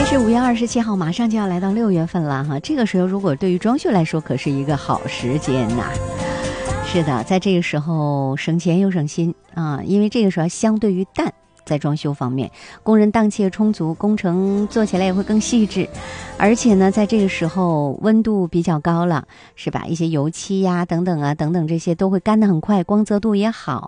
是5月27号，马上就要来到6月份了哈。这个时候，如果对于装修来说，可是一个好时间呐。是的，在这个时候省钱又省心啊，因为这个时候相对于淡。在装修方面，工人档期也充足，工程做起来也会更细致，而且呢，在这个时候温度比较高了，是吧？一些油漆呀、等等啊，等等这些都会干得很快，光泽度也好。